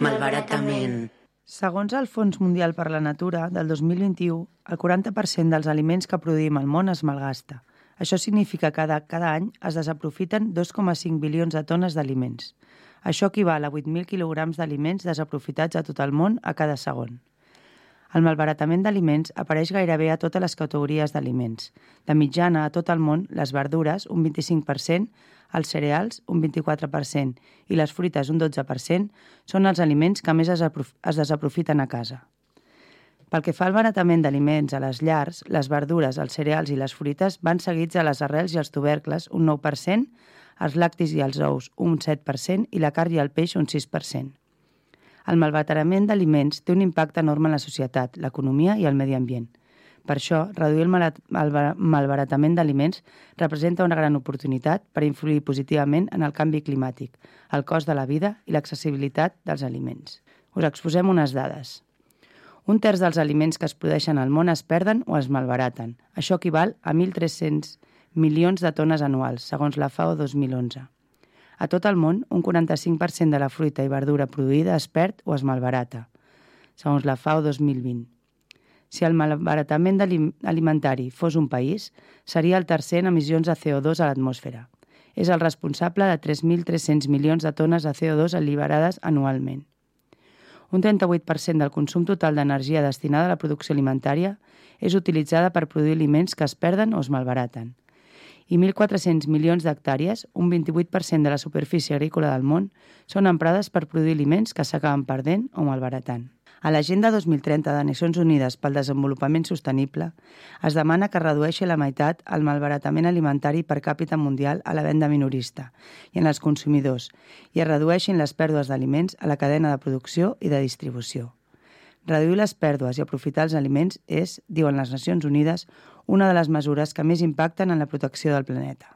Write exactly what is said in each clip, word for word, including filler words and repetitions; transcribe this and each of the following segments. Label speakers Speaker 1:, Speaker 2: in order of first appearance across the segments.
Speaker 1: malbaratament.
Speaker 2: Segons el Fons Mundial per la Natura, del dos mil vint-i-u, el quaranta per cent dels aliments que produïm al món es malgasta. Això significa que cada, cada any es desaprofiten dos coma cinc bilions de tones d'aliments. Això equival a vuit mil quilograms d'aliments desaprofitats a tot el món a cada segon. El malbaratament d'aliments apareix gairebé a totes les categories d'aliments. De mitjana, a tot el món, les verdures, un vint-i-cinc per cent, els cereals, un vint-i-quatre per cent, i les fruites, un dotze per cent, són els aliments que més es, es desaprofiten a casa. Pel que fa al baratament d'aliments a les llars, les verdures, els cereals i les fruites van seguits a les arrels i els tubercles, un nou per cent, els lactis i els ous, un set per cent, i la carn i el peix, un sis per cent. El malbaratament d'aliments té un impacte enorme en la societat, l'economia i el medi ambient. Per això, reduir el malbaratament d'aliments representa una gran oportunitat per influir positivament en el canvi climàtic, el cost de la vida i l'accessibilitat dels aliments. Us exposem unes dades. Un terç dels aliments que es produeixen al món es perden o es malbaraten. Això equival a mil tres-cents milions de tones anuals, segons la FAO dos mil onze. A tot el món, un quaranta-cinc per cent de la fruita i verdura produïda es perd o es malbarata, segons la FAO dos mil vint. Si el malbaratament alimentari fos un país, seria el tercer en emissions de C O dos a l'atmosfera. És el responsable de tres mil tres-cents milions de tones de C O dos alliberades anualment. Un trenta-vuit per cent del consum total d'energia destinada a la producció alimentària és utilitzada per produir aliments que es perden o es malbaraten. I mil quatre-cents milions d'hectàrees, un vint-i-vuit per cent de la superfície agrícola del món, són emprades per produir aliments que s'acaben perdent o malbaratant. A l'Agenda dos mil trenta de Nacions Unides pel Desenvolupament Sostenible es demana que redueixi a la meitat el malbaratament alimentari per càpita mundial a la venda minorista i en els consumidors i es redueixin les pèrdues d'aliments a la cadena de producció i de distribució. Reduir les pèrdues i aprofitar els aliments és, diuen les Nacions Unides, una de les mesures que més impacten en la protecció del planeta.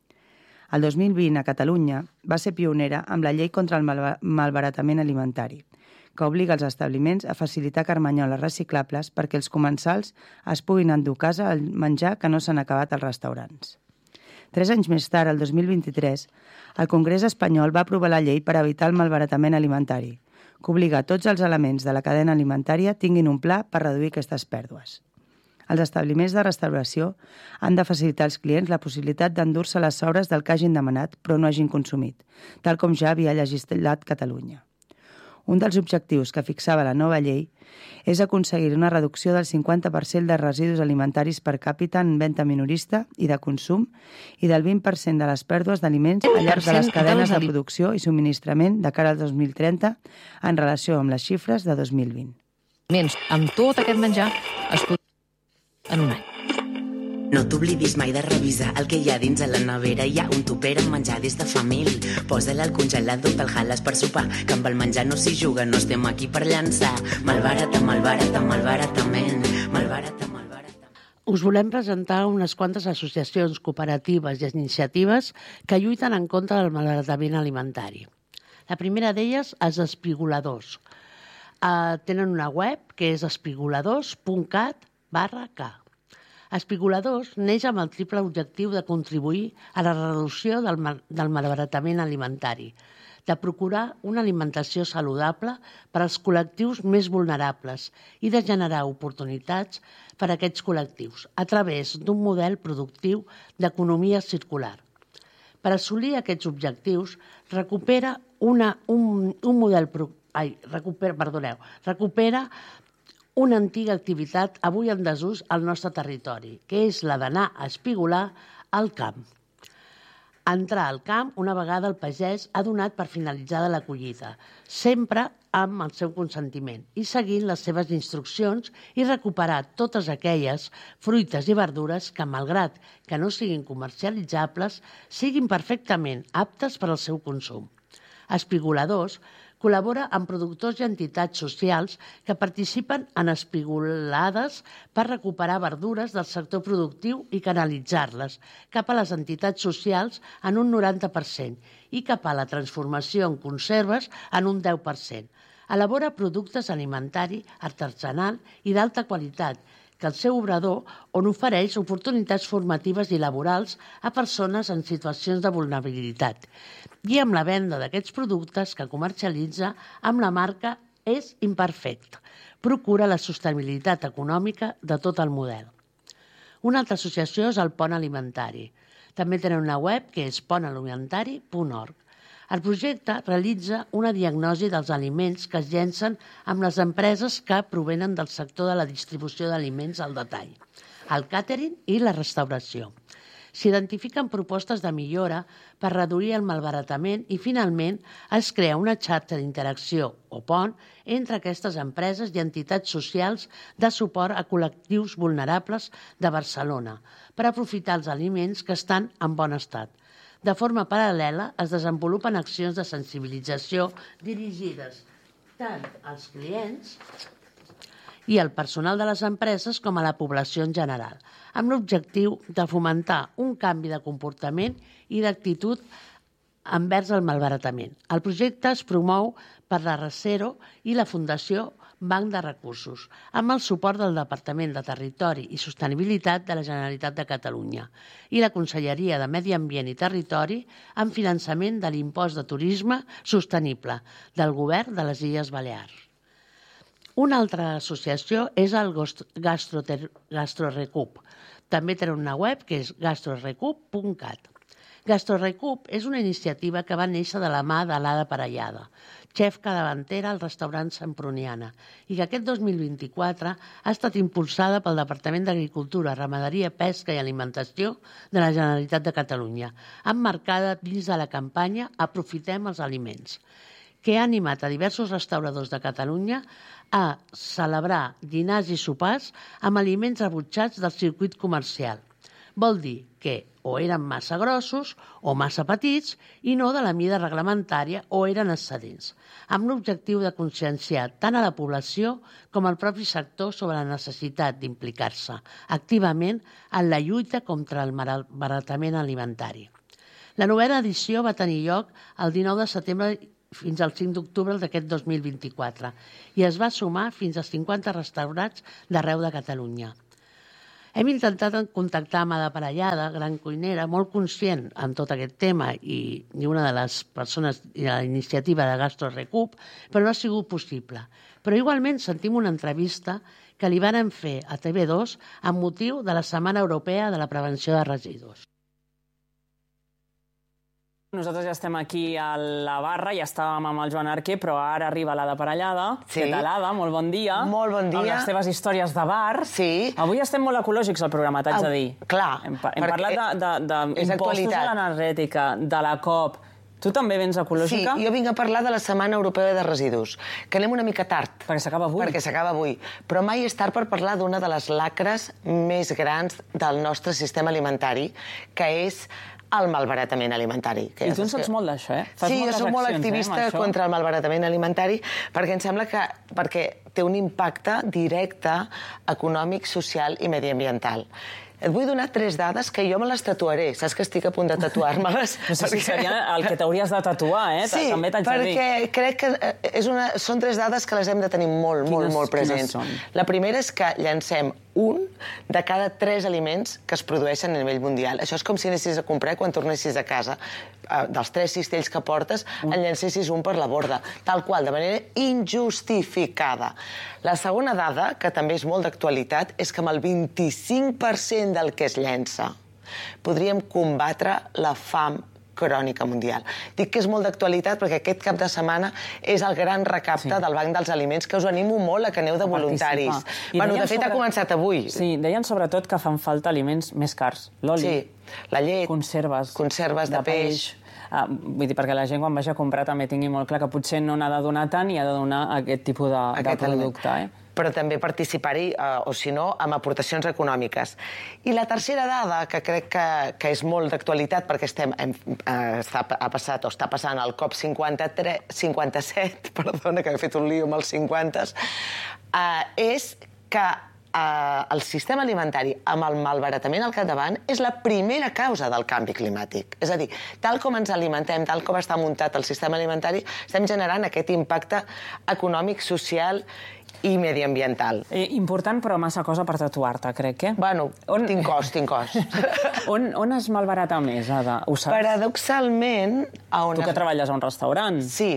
Speaker 2: El dos mil vint, a Catalunya, va ser pionera amb la llei contra el malbaratament alimentari, que obliga els establiments a facilitar carmanyoles reciclables perquè els comensals es puguin endur a casa el menjar que no s'han acabat als restaurants. Tres anys més tard, el dos mil vint-i-tres, el Congrés espanyol va aprovar la llei per evitar el malbaratament alimentari, que obliga a tots els elements de la cadena alimentària tinguin un pla per reduir aquestes pèrdues. Els establiments de restauració han de facilitar als clients la possibilitat d'endur-se les sobres del que hagin demanat però no hagin consumit, tal com ja havia legislat Catalunya. Un dels objectius que fixava la nova llei és aconseguir una reducció del cinquanta per cent de residus alimentaris per càpita en venda minorista i de consum i del vint per cent de les pèrdues d'aliments al llarg de les cadenes de producció i subministrament de cara al dos mil trenta en relació amb les xifres de dos mil vint.
Speaker 3: Amb tot aquest menjar es pot en un any.
Speaker 1: No t'oblidis mai de revisar el que hi ha dins a la nevera. Hi ha un tupper amb menjar des de fa mil. Posa-la al congelador pel jales per sopar, que amb el menjar no s'hi juga, no estem aquí per llançar. Malbarata, malbarata, malbaratament. Malbarata, malbarata.
Speaker 4: Us volem presentar unes quantes associacions cooperatives i iniciatives que lluiten en contra del malbaratament alimentari. La primera d'elles és Espigoladors. Uh, tenen una web que és espigoladors punt cat barra K. Espigoladors neix amb el triple objectiu de contribuir a la reducció del, mal, del malbaratament alimentari, de procurar una alimentació saludable per als col·lectius més vulnerables i de generar oportunitats per a aquests col·lectius a través d'un model productiu d'economia circular. Per assolir aquests objectius, recupera, una, un, un model, ai, recupera, perdoneu, recupera una antiga activitat avui en desús al nostre territori, que és la d'anar a espigolar al camp. Entrar al camp una vegada el pagès ha donat per finalitzada la collita, sempre amb el seu consentiment i seguint les seves instruccions i recuperar totes aquelles fruites i verdures que, malgrat que no siguin comercialitzables, siguin perfectament aptes per al seu consum. Espigoladors col·labora amb productors i entitats socials que participen en espigolades per recuperar verdures del sector productiu i canalitzar-les cap a les entitats socials en un noranta per cent i cap a la transformació en conserves en un deu per cent. Elabora productes alimentaris artesanals i d'alta qualitat que el seu obrador on ofereix oportunitats formatives i laborals a persones en situacions de vulnerabilitat i amb la venda d'aquests productes que comercialitza amb la marca És Imperfect. Procura la sostenibilitat econòmica de tot el model. Una altra associació és el Pont Alimentari. També tenen una web que és pont alimentari punt org. El projecte realitza una diagnosi dels aliments que es llencen amb les empreses que provenen del sector de la distribució d'aliments al detall, el càtering i la restauració. S'identifiquen propostes de millora per reduir el malbaratament i, finalment, es crea una xarxa d'interacció o pont entre aquestes empreses i entitats socials de suport a col·lectius vulnerables de Barcelona per aprofitar els aliments que estan en bon estat. De forma paral·lela, es desenvolupen accions de sensibilització dirigides tant als clients i al personal de les empreses com a la població en general, amb l'objectiu de fomentar un canvi de comportament i d'actitud envers el malbaratament. El projecte es promou per la Recero i la Fundació Banc de Recursos, amb el suport del Departament de Territori i Sostenibilitat de la Generalitat de Catalunya i la Conselleria de Medi Ambient i Territori amb finançament de l'Impost de Turisme Sostenible del Govern de les Illes Balears. Una altra associació és el GastroRecup. També tenen una web que és gastrorecup punt cat. GastroRecup és una iniciativa que va néixer de la mà de l'Ada Parellada, xef capdavantera al restaurant Semproniana, i que aquest dos mil vint-i-quatre ha estat impulsada pel Departament d'Agricultura, Ramaderia, Pesca i Alimentació de la Generalitat de Catalunya, emmarcada dins de la campanya Aprofitem els aliments, que ha animat a diversos restauradors de Catalunya a celebrar dinars i sopars amb aliments rebutjats del circuit comercial. Vol dir que o eren massa grossos o massa petits i no de la mida reglamentària o eren excedents, amb l'objectiu de conscienciar tant a la població com al propi sector sobre la necessitat d'implicar-se activament en la lluita contra el malbaratament alimentari. La novena edició va tenir lloc el dinou de setembre fins al cinc d'octubre d'aquest dos mil vint-i-quatre i es va sumar fins als cinquanta restaurants d'arreu de Catalunya. Hem intentat contactar amb Ada Parellada, gran cuinera, molt conscient en tot aquest tema i una de les persones de la iniciativa de GastroRecup, però no ha sigut possible. Però igualment sentim una entrevista que li van fer a T V dos amb motiu de la Setmana Europea de la Prevenció de Residus.
Speaker 5: Nosaltres ja estem aquí a la barra, ja estàvem amb el Joan Arquer, però ara arriba l'Ada Parellada.
Speaker 6: Sí.
Speaker 5: Què tal, Ada? Molt bon dia.
Speaker 6: Molt bon dia.
Speaker 5: Amb les teves històries de bar.
Speaker 6: Sí.
Speaker 5: Avui estem molt ecològics al programa, t'haig de dir.
Speaker 6: Clar.
Speaker 5: Hem, hem parlat d'impostos a l'energètica, de la COP. Tu també vens ecològica?
Speaker 6: Sí, jo vinc a parlar de la Setmana Europea de Residus, que anem una mica tard.
Speaker 5: Perquè s'acaba avui.
Speaker 6: Perquè s'acaba avui. Però mai és tard per parlar d'una de les lacres més grans del nostre sistema alimentari, que és el malbaratament alimentari.
Speaker 5: I tu en saps molt d'això, eh?
Speaker 6: Sí, jo soc molt activista contra el malbaratament alimentari perquè em sembla que perquè té un impacte directe econòmic, social i mediambiental. Et vull donar tres dades que jo me les tatuaré. Saps que estic a punt de tatuar-me-les?
Speaker 5: No sé si seria el que t'hauries de tatuar, eh?
Speaker 6: Sí, perquè crec que són tres dades que les hem de tenir molt, molt, molt presents. La primera és que llancem un de cada tres aliments que es produeixen a nivell mundial. Això és com si anessis a comprar quan tornessis a casa. Dels tres cistells que portes, en llancessis un per la borda, tal qual, de manera injustificada. La segona dada, que també és molt d'actualitat, és que amb el vint-i-cinc per cent del que es llença podríem combatre la fam crònica mundial. Dic que és molt d'actualitat perquè aquest cap de setmana és el gran recapte del Banc dels Aliments, que us animo molt a que aneu de voluntaris. Bueno, de fet, ha començat avui.
Speaker 5: Sí, deien sobretot que fan falta aliments més cars. L'oli,
Speaker 6: la llet,
Speaker 5: conserves
Speaker 6: de peix.
Speaker 5: Vull dir, perquè la gent quan vagi a comprar també tingui molt clar que potser no n'ha de donar tant i ha de donar aquest tipus de producte, eh?
Speaker 6: Però també participar-hi, o si no, amb aportacions econòmiques. I la tercera dada, que crec que és molt d'actualitat, perquè ha passat o està passant el COP cinquanta-set, perdona, que he fet un lío amb els cinquanta, és que el sistema alimentari, amb el malbaratament al capdavant, és la primera causa del canvi climàtic. És a dir, tal com ens alimentem, tal com està muntat el sistema alimentari, estem generant aquest impacte econòmic, social i mediambiental.
Speaker 5: Eh, important, però massa cosa per tatuar-te, crec, eh?
Speaker 6: Bueno, on... tinc cos, tinc cos.
Speaker 5: on, on es malbarata més, Ada? Ho saps?
Speaker 6: Paradoxalment... On
Speaker 5: tu que
Speaker 6: es...
Speaker 5: treballes a un restaurant.
Speaker 6: Sí.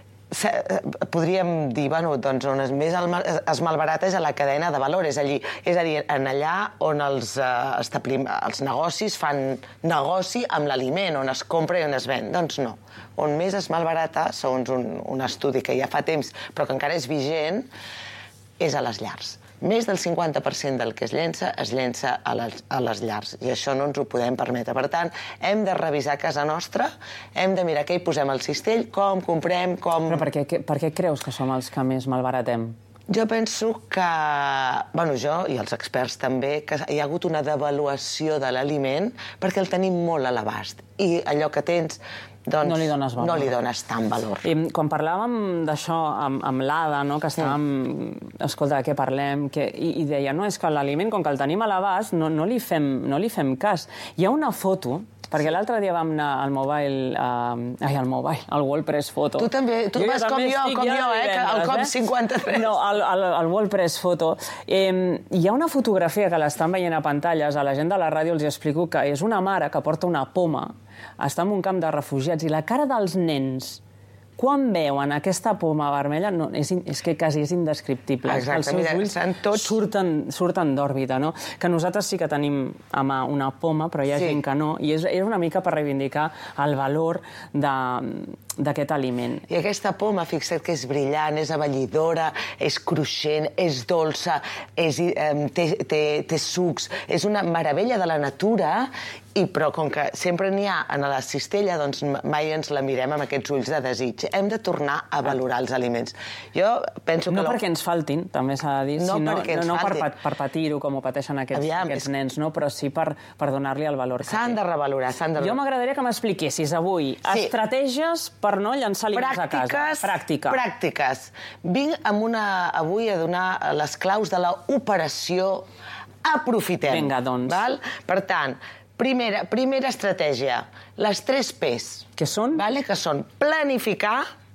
Speaker 6: Podríem dir, bueno, doncs on es més es malbarata és a la cadena de valor, és a dir, és a dir en allà on els, uh, establim, els negocis fan negoci amb l'aliment, on es compra i on es ven. Doncs no. On més es malbarata, segons un, un estudi que ja fa temps, però que encara és vigent, és a les llars. Més del cinquanta per cent del que es llença es llença a les, a les llars, i això no ens ho podem permetre. Per tant, hem de revisar casa nostra, hem de mirar què hi posem al cistell, com comprem, com...
Speaker 5: Però per què, per què creus que som els que més malbaratem?
Speaker 6: Jo penso que, bueno, jo i els experts també, que hi ha hagut una devaluació de l'aliment perquè el tenim molt a l'abast. I allò que tens... doncs
Speaker 5: no li dones valor.
Speaker 6: No li dones tant valor.
Speaker 5: I quan parlàvem d'això amb, amb l'Ada, no, que estàvem... Mm. Escolta, de què parlem? Que, i, I deia, no, és que l'aliment, com que el tenim a l'abast, no, no, li fem, no li fem cas. Hi ha una foto, perquè l'altre dia vam anar al mobile... Uh, ai, al mobile, al WordPress Photo.
Speaker 6: Tu també, tu jo vas com jo, com jo, eh, que el cop cinquanta-tres.
Speaker 5: No, al, al, al WordPress Photo. Eh, hi ha una fotografia que l'estan veient a pantalles, a la gent de la ràdio els explico que és una mare que porta una poma, està en un camp de refugiats, i la cara dels nens, quan veuen aquesta poma vermella, no, és, és que quasi és indescriptible.
Speaker 6: Exacte,
Speaker 5: els seus
Speaker 6: mira,
Speaker 5: ulls
Speaker 6: tots...
Speaker 5: surten, surten d'òrbita, no? Que nosaltres sí que tenim a mà una poma, però hi ha sí. gent que no, i és, és una mica per reivindicar el valor d'aquest aliment.
Speaker 6: I aquesta poma, fixa't que és brillant, és avellidora, és cruixent, és dolça, és, eh, té, té, té sucs, és una meravella de la natura, i però com que sempre n'hi ha a la cistella, doncs mai ens la mirem amb aquests ulls de desig. Hem de tornar a valorar els aliments. Jo penso que...
Speaker 5: No perquè ens faltin, també s'ha de dir,
Speaker 6: no
Speaker 5: sinó,
Speaker 6: perquè ens
Speaker 5: no, no per,
Speaker 6: faltin.
Speaker 5: per patir-ho com ho pateixen aquests,
Speaker 6: Aviam,
Speaker 5: aquests
Speaker 6: és...
Speaker 5: nens, no? Però sí per, per donar-li el valor que té.
Speaker 6: S'han de revalorar, s'han de...
Speaker 5: Jo m'agradaria que m'expliquessis avui sí. estratègies per no llançar aliments a casa. Pràctica.
Speaker 6: Pràctiques. Vinc amb una, avui a donar les claus de l'operació Aprofitem.
Speaker 5: Vinga, doncs.
Speaker 6: Val? Per tant, primera, primera estratègia, les tres P's.
Speaker 5: Que són?
Speaker 6: Vale? Que són planificar,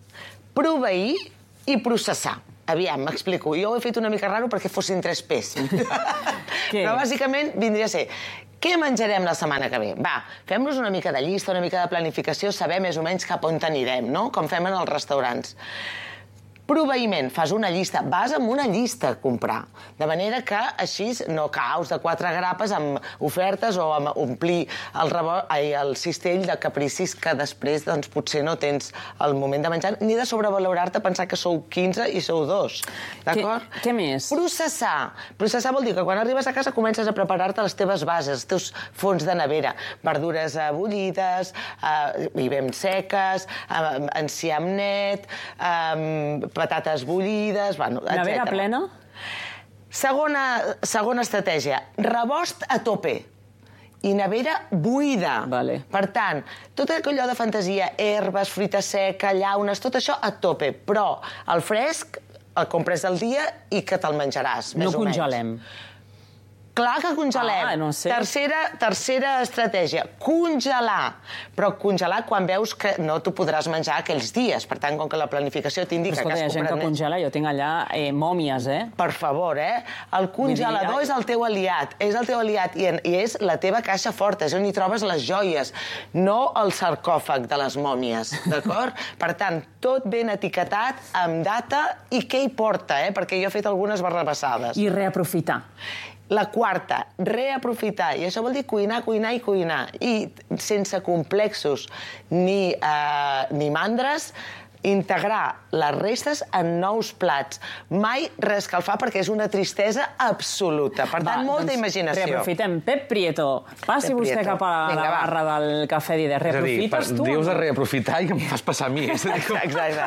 Speaker 6: proveir i processar. Aviam, m'explico. Jo ho he fet una mica raro perquè fossin tres P's. Però bàsicament vindria a ser... Què menjarem la setmana que ve? Va, fem-nos una mica de llista, una mica de planificació, saber més o menys cap on anirem, no? Com fem en els restaurants. Proveïment, fas una llista, vas amb una llista a comprar, de manera que així no caus de quatre grapes amb ofertes o amb omplir el, rebot, ai, el cistell de capricis que després doncs, potser no tens el moment de menjar, ni de sobrevalorar-te pensar que sou quinze i sou dos, d'acord?
Speaker 5: Què, què més?
Speaker 6: Processar. Processar vol dir que quan arribes a casa comences a preparar-te les teves bases, els teus fons de nevera, verdures bullides, eh, i ben seques, eh, enciam net, eh, patates bullides, bueno, etcètera.
Speaker 5: Nevera plena?
Speaker 6: Segona, segona estratègia, rebost a tope i nevera buida.
Speaker 5: Vale.
Speaker 6: Per tant, tot allò de fantasia, herbes, fruita seca, llaunes, tot això a tope, però el fresc el compres al dia i que te'l menjaràs, més
Speaker 5: no
Speaker 6: o menys.
Speaker 5: No congelem.
Speaker 6: Clar que congelem.
Speaker 5: Ah, no sé.
Speaker 6: Tercera, tercera estratègia, congelar. Però congelar quan veus que no t'ho podràs menjar aquells dies. Per tant, com que la planificació t'indica que has comprat...
Speaker 5: Hi ha gent que congela, jo tinc allà eh, mòmies, eh?
Speaker 6: Per favor, eh? El congelador dir, és el teu aliat, és el teu aliat i, en, i és la teva caixa forta, és on hi trobes les joies, no el sarcòfag de les mòmies, d'acord? Per tant, tot ben etiquetat, amb data i què hi porta, eh? Perquè jo he fet algunes barrabassades.
Speaker 5: I reaprofitar.
Speaker 6: La quarta, reaprofitar. I això vol dir cuinar, cuinar i cuinar. I sense complexos ni, eh, ni mandres, integrar les restes en nous plats. Mai reescalfar perquè és una tristesa absoluta. Per tant, Va, molta doncs, imaginació.
Speaker 5: Reaprofitem. Pep Prieto, passi Pep vostè Prieto. cap a Vinga, la barra va. del Cafè Dider. Reaprofites
Speaker 7: dir,
Speaker 5: tu?
Speaker 7: Dius de reaprofitar i em fas passar a mi.
Speaker 6: Exacte.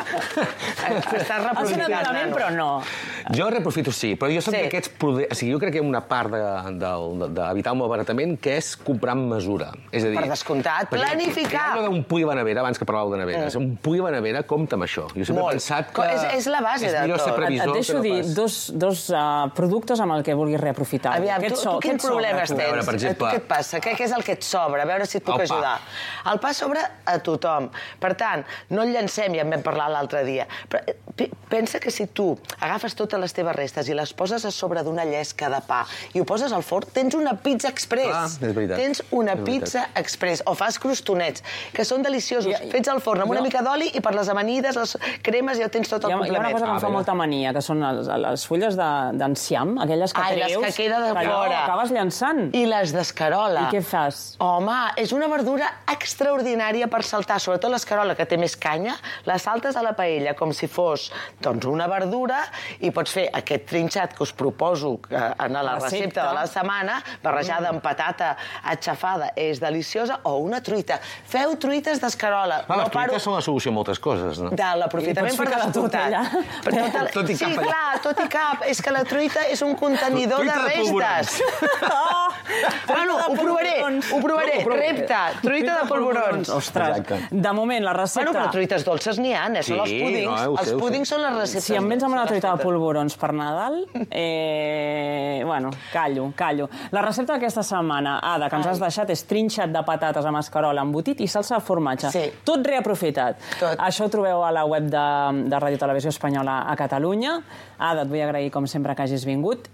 Speaker 6: Estàs reaprofitant,
Speaker 5: nano. Però no.
Speaker 7: Jo reaprofito sí, però jo soc sí. d'aquests... O sigui, jo crec que hi ha una part d'evitar un malbaratament que és comprar amb mesura. És a dir...
Speaker 6: Per descomptat, planificar.
Speaker 7: Hi ha un pull a la nevera, abans que parlàveu de neveres. Mm. Un pull a la nevera, compta amb això. Jo sempre
Speaker 6: Molt.
Speaker 7: he pensat que...
Speaker 6: És, és la base de tot.
Speaker 5: Et, et deixo dir dos, dos uh, productes amb el que vulguis reaprofitar.
Speaker 6: Aviam, tu, tu quins problemes tens?
Speaker 7: Veure, per exemple...
Speaker 6: Què et passa? Què, què és el que et sobra? A veure si et puc
Speaker 7: el
Speaker 6: ajudar. Pa. El pa sobra a tothom. Per tant, no el llancem, ja en vam parlar l'altre dia. Però pensa que si tu agafes tots a les teves restes i les poses a sobre d'una llesca de pa i ho poses al forn, tens una pizza express.
Speaker 7: Ah, és veritat.
Speaker 6: Tens una
Speaker 7: és
Speaker 6: pizza
Speaker 7: veritat.
Speaker 6: express. O fas crostonets, que són deliciosos,
Speaker 5: I,
Speaker 6: fets al forn amb una
Speaker 5: jo...
Speaker 6: mica d'oli i per les amanides, les cremes, ja tens tot el
Speaker 5: hi ha,
Speaker 6: complement.
Speaker 5: Hi ha una cosa que em fa
Speaker 7: Ah,
Speaker 5: molta mania, que són les, les fulles d'enciam, de, aquelles que
Speaker 6: Ai,
Speaker 5: treus...
Speaker 6: les que queda de
Speaker 5: que
Speaker 6: fora.
Speaker 5: acabes llançant.
Speaker 6: I les d'escarola.
Speaker 5: I què fas?
Speaker 6: Home, és una verdura extraordinària per saltar, sobretot l'escarola, que té més canya, la saltes a la paella com si fos doncs, una verdura i pots fer aquest trinxat que us proposo en la recepta, recepta de la setmana, barrejada amb patata atxafada, és deliciosa, o una truita. Feu truites d'escarola.
Speaker 7: Ah, no les truites paro... són la solució a moltes coses, no?
Speaker 6: De l'aprofitament per descomptat. Per tot, el...
Speaker 7: tot i cap.
Speaker 6: Sí, clar, tot i cap. És que la truita és un contenidor
Speaker 7: Truita
Speaker 6: de
Speaker 7: de
Speaker 6: restes. Oh, bueno, ho provaré, ho provaré. Repte, truita de polvorons.
Speaker 5: Ostres, de moment, la recepta...
Speaker 6: Bueno, però truites dolces n'hi ha, eh? Són els púdings. Els púdings són les receptes.
Speaker 5: Si em vens amb una truita de polvorons per Nadal, eh... bueno, callo, callo. La recepta d'aquesta setmana, Ada, que ens has deixat, és trinxat de patates amb escarola, embotit i salsa de formatge.
Speaker 6: Sí.
Speaker 5: Tot reaprofitat.
Speaker 6: Tot.
Speaker 5: Això ho trobeu a la web de, de Ràdio Televisió Espanyola a Catalunya. Ada, et vull agrair, com sempre, que hagis vingut.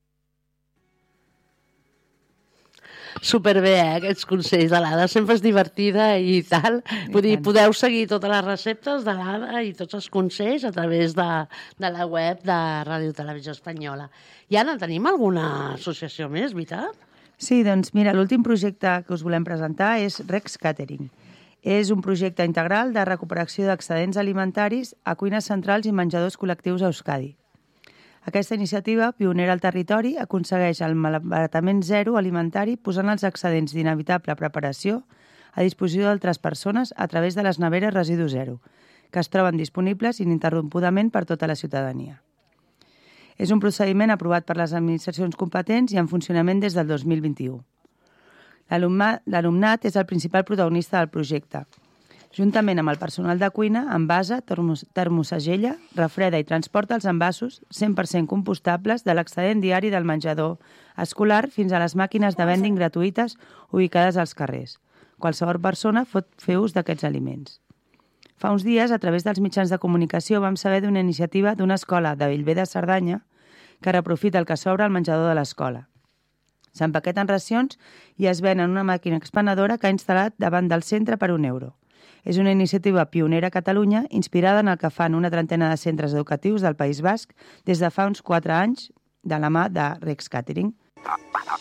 Speaker 4: Superbé, eh, aquests consells de l'Ada. Sempre és divertida i tal. Vull dir, podeu seguir totes les receptes de l'Ada i tots els consells a través de, de la web de Ràdio Televisió Espanyola. I Anna, tenim alguna associació més, veritat?
Speaker 2: Sí, doncs mira, l'últim projecte que us volem presentar és Rex Catering. És un projecte integral de recuperació d'excedents alimentaris a cuines centrals i menjadors col·lectius a Euskadi. Aquesta iniciativa, pionera al territori, aconsegueix el malbaratament zero alimentari posant els excedents d'inevitable preparació a disposició d'altres persones a través de les neveres residu zero, que es troben disponibles ininterrompudament per tota la ciutadania. És un procediment aprovat per les administracions competents i en funcionament des del dos mil vint-i-u. L'alumnat és el principal protagonista del projecte. Juntament amb el personal de cuina, envasa, termosegella, refreda i transporta els envasos cent per cent compostables de l'excedent diari del menjador escolar fins a les màquines de vending gratuïtes ubicades als carrers. Qualsevol persona pot fer ús d'aquests aliments. Fa uns dies, a través dels mitjans de comunicació, vam saber d'una iniciativa d'una escola de Bellver de Cerdanya que reaprofita el que sobra al menjador de l'escola. S'empaqueten racions i es ven en una màquina expenedora que ha instal·lat davant del centre per un euro. És una iniciativa pionera a Catalunya, inspirada en el que fan una trentena de centres educatius del País Basc des de fa uns quatre anys de la mà de Rex Catering.